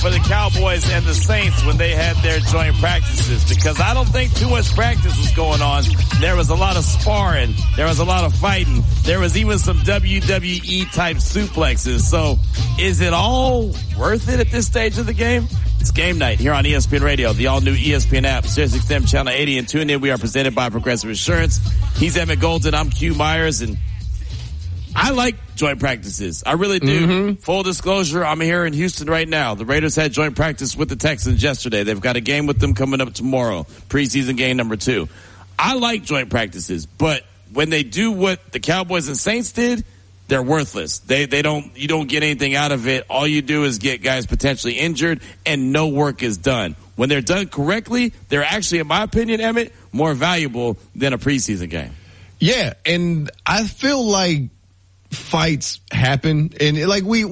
for the Cowboys and the Saints when they had their joint practices, because I don't think too much practice was going on. There was a lot of sparring. There was a lot of fighting. There was even some WWE type suplexes. So is it all worth it at this stage of the game? It's game night here on ESPN Radio, the all-new ESPN app, SiriusXM Channel 80, and tune in. We are presented by Progressive Insurance. He's Emmett Golden. I'm Q Myers, and I like joint practices. I really do. Mm-hmm. Full disclosure, I'm here in Houston right now. The Raiders had joint practice with the Texans yesterday. They've got a game with them coming up tomorrow, preseason game number 2. I like joint practices, but when they do what the Cowboys and Saints did, they're worthless. You don't get anything out of it. All you do is get guys potentially injured, and no work is done. When they're done correctly, they're actually, in my opinion, Emmett, more valuable than a preseason game. Yeah, and I feel like fights happen, and like we